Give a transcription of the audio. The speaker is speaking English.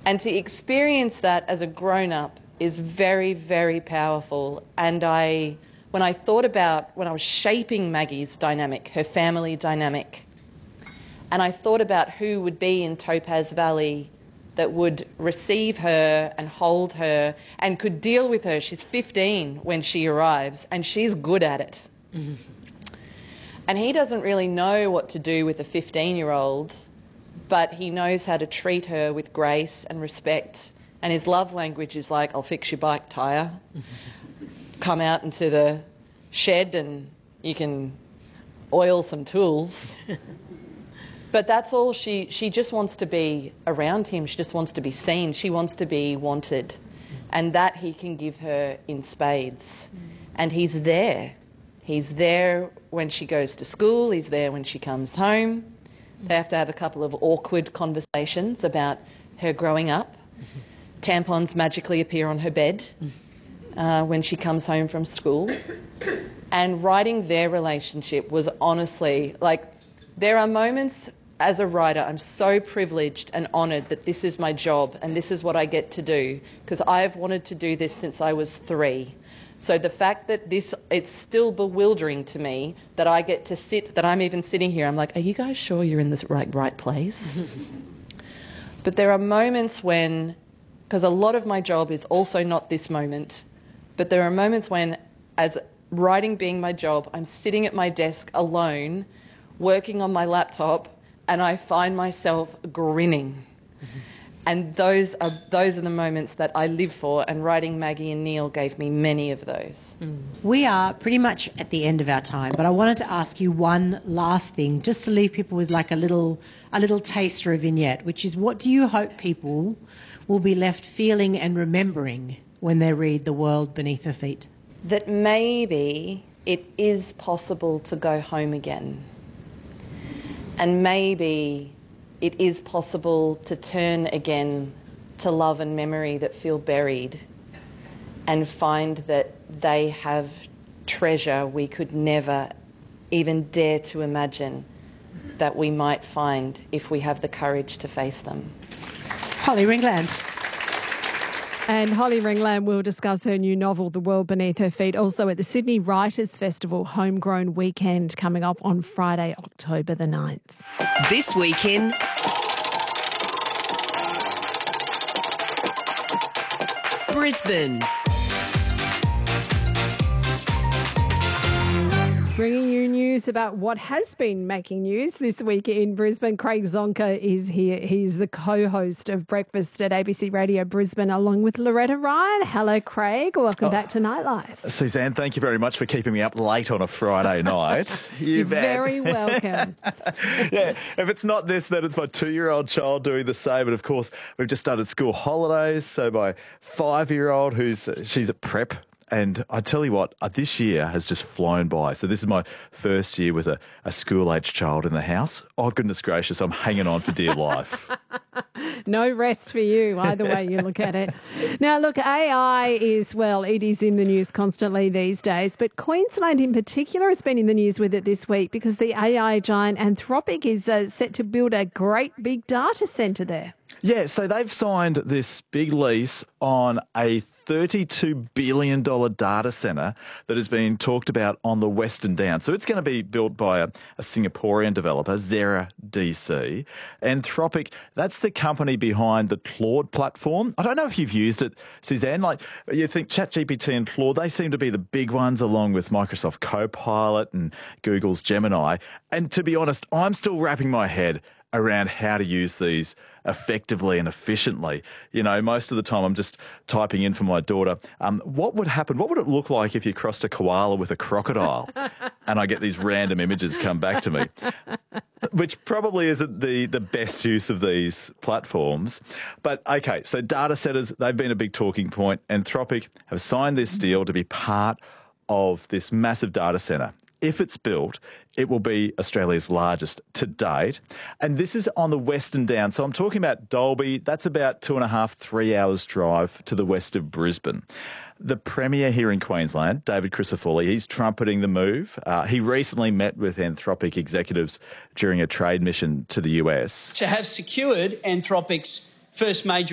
And to experience that as a grown-up is very, very powerful. And when I was shaping Maggie's dynamic, her family dynamic, and I thought about who would be in Topaz Valley that would receive her and hold her and could deal with her. She's 15 when she arrives, and she's good at it. Mm-hmm. And he doesn't really know what to do with a 15-year-old, but he knows how to treat her with grace and respect. And his love language is like, I'll fix your bike tyre. Come out into the shed and you can oil some tools. But that's all. She just wants to be around him. She just wants to be seen. She wants to be wanted. And that he can give her in spades. And he's there. He's there when she goes to school. He's there when she comes home. They have to have a couple of awkward conversations about her growing up. Tampons magically appear on her bed when she comes home from school. And writing their relationship was honestly, like, there are moments as a writer, I'm so privileged and honoured that this is my job and this is what I get to do, because I've wanted to do this since I was 3. So the fact that it's still bewildering to me that I get to sit, that I'm even sitting here, I'm like, are you guys sure you're in this right place? But there are moments when, because a lot of my job is also not this moment, but there are moments when, as writing being my job, I'm sitting at my desk alone, working on my laptop, and I find myself grinning. Mm-hmm. And those are the moments that I live for, and writing Maggie and Neil gave me many of those. We are pretty much at the end of our time, but I wanted to ask you one last thing, just to leave people with like a little taster, a vignette, which is, what do you hope people will be left feeling and remembering when they read The World Beneath Her Feet? That maybe it is possible to go home again. And maybe it is possible to turn again to love and memory that feel buried, and find that they have treasure we could never even dare to imagine that we might find if we have the courage to face them. Holly Ringland. And Holly Ringland will discuss her new novel, The World Beneath Her Feet, also at the Sydney Writers' Festival Homegrown Weekend coming up on Friday, October the 9th. This Week in Brisbane. Bringing you news about what has been making news this week in Brisbane. Craig Zonka is here. He's the co-host of Breakfast at ABC Radio Brisbane, along with Loretta Ryan. Hello, Craig. Welcome back to Nightlife. Suzanne, thank you very much for keeping me up late on a Friday night. You're very welcome. Yeah, if it's not this, then it's my 2-year-old child doing the same. And of course, we've just started school holidays. So my 5-year-old, she's at prep. And I tell you what, this year has just flown by. So this is my first year with a school-aged child in the house. Oh, goodness gracious, I'm hanging on for dear life. No rest for you, either way you look at it. Now, look, AI is, well, it is in the news constantly these days, but Queensland in particular has been in the news with it this week because the AI giant Anthropic is set to build a great big data centre there. Yeah, so they've signed this big lease on a $32 billion data centre that is being talked about on the Western Downs. So it's going to be built by a Singaporean developer, Zera DC. Anthropic, that's the company behind the Claude platform. I don't know if you've used it, Suzanne. Like, you think ChatGPT and Claude, they seem to be the big ones, along with Microsoft Copilot and Google's Gemini. And to be honest, I'm still wrapping my head around how to use these effectively and efficiently. You know, most of the time I'm just typing in for my daughter, what would happen? What would it look like if you crossed a koala with a crocodile? And I get these random images come back to me, which probably isn't the best use of these platforms. But okay, so data centers, they've been a big talking point. Anthropic have signed this deal to be part of this massive data center. If it's built, it will be Australia's largest to date. And this is on the Western Downs. So I'm talking about Dalby. That's about 2.5-3 hours drive to the west of Brisbane. The Premier here in Queensland, David Crisafulli, he's trumpeting the move. He recently met with Anthropic executives during a trade mission to the US. To have secured Anthropic's first major